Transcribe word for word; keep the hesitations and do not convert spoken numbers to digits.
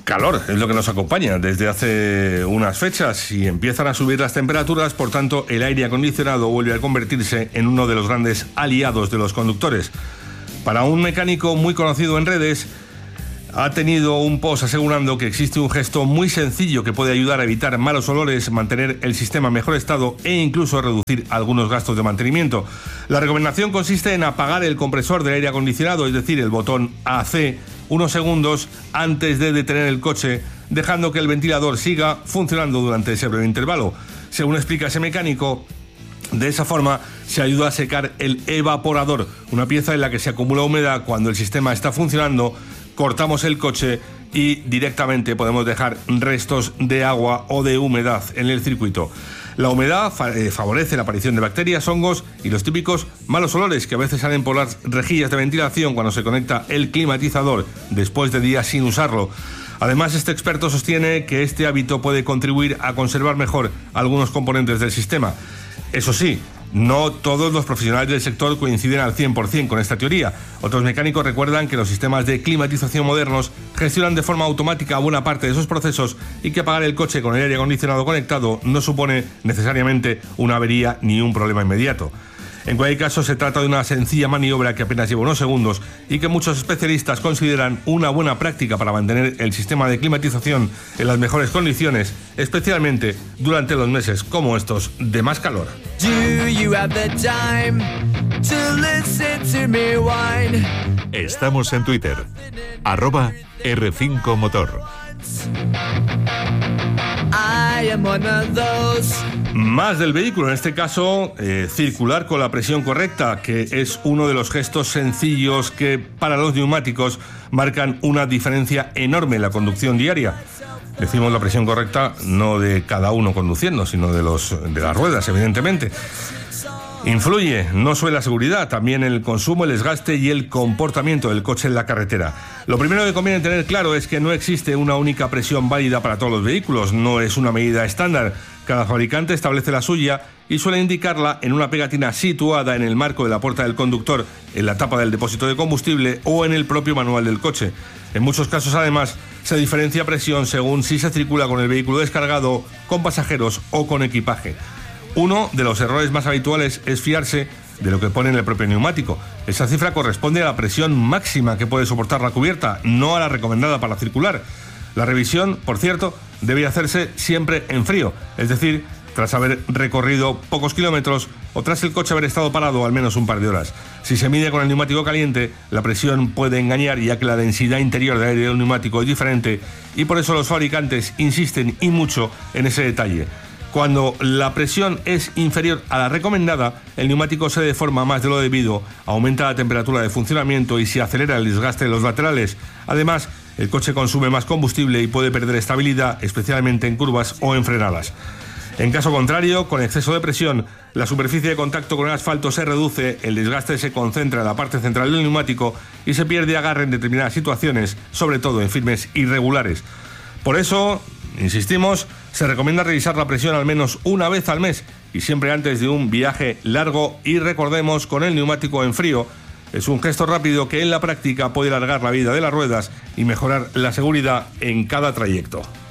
Calor es lo que nos acompaña desde hace unas fechas y empiezan a subir las temperaturas, por tanto el aire acondicionado vuelve a convertirse en uno de los grandes aliados de los conductores. Para un mecánico muy conocido en redes, ha tenido un post asegurando que existe un gesto muy sencillo que puede ayudar a evitar malos olores, mantener el sistema en mejor estado e incluso reducir algunos gastos de mantenimiento. La recomendación consiste en apagar el compresor del aire acondicionado, es decir, el botón A C, unos segundos antes de detener el coche, dejando que el ventilador siga funcionando durante ese breve intervalo. Según explica ese mecánico, de esa forma se ayuda a secar el evaporador, una pieza en la que se acumula humedad cuando el sistema está funcionando. Cortamos el coche y directamente podemos dejar restos de agua o de humedad en el circuito. La humedad fa- eh, favorece la aparición de bacterias, hongos y los típicos malos olores que a veces salen por las rejillas de ventilación cuando se conecta el climatizador después de días sin usarlo. Además, este experto sostiene que este hábito puede contribuir a conservar mejor algunos componentes del sistema. Eso sí, no todos los profesionales del sector coinciden al cien por ciento con esta teoría. Otros mecánicos recuerdan que los sistemas de climatización modernos gestionan de forma automática buena parte de esos procesos y que apagar el coche con el aire acondicionado conectado no supone necesariamente una avería ni un problema inmediato. En cualquier caso, se trata de una sencilla maniobra que apenas lleva unos segundos y que muchos especialistas consideran una buena práctica para mantener el sistema de climatización en las mejores condiciones, especialmente durante los meses como estos de más calor. Estamos en Twitter, arroba erre cinco Motor. Más del vehículo, en este caso, eh, circular con la presión correcta, que es uno de los gestos sencillos que para los neumáticos marcan una diferencia enorme en la conducción diaria. Decimos la presión correcta no de cada uno conduciendo, sino de, los, de las ruedas, evidentemente. Influye no solo en la seguridad, también en el consumo, el desgaste y el comportamiento del coche en la carretera. Lo primero que conviene tener claro es que no existe una única presión válida para todos los vehículos, no es una medida estándar. Cada fabricante establece la suya y suele indicarla en una pegatina situada en el marco de la puerta del conductor, en la tapa del depósito de combustible o en el propio manual del coche. En muchos casos, además, se diferencia presión según si se circula con el vehículo descargado, con pasajeros o con equipaje. Uno de los errores más habituales es fiarse de lo que pone en el propio neumático. Esa cifra corresponde a la presión máxima que puede soportar la cubierta, no a la recomendada para circular. La revisión, por cierto, debe hacerse siempre en frío, es decir, tras haber recorrido pocos kilómetros o tras el coche haber estado parado al menos un par de horas. Si se mide con el neumático caliente, la presión puede engañar, ya que la densidad interior del aire del neumático es diferente y por eso los fabricantes insisten y mucho en ese detalle. Cuando la presión es inferior a la recomendada, el neumático se deforma más de lo debido, aumenta la temperatura de funcionamiento y se acelera el desgaste de los laterales. Además, el coche consume más combustible y puede perder estabilidad, especialmente en curvas o en frenadas. En caso contrario, con exceso de presión, la superficie de contacto con el asfalto se reduce, el desgaste se concentra en la parte central del neumático y se pierde agarre en determinadas situaciones, sobre todo en firmes irregulares. Por eso, insistimos, se recomienda revisar la presión al menos una vez al mes y siempre antes de un viaje largo, y recordemos, con el neumático en frío. Es un gesto rápido que en la práctica puede alargar la vida de las ruedas y mejorar la seguridad en cada trayecto.